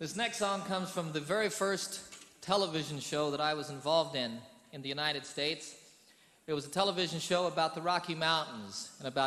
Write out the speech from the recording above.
This next song comes from the very first television show that I was involved in the United States. It was a television show about the Rocky Mountains and about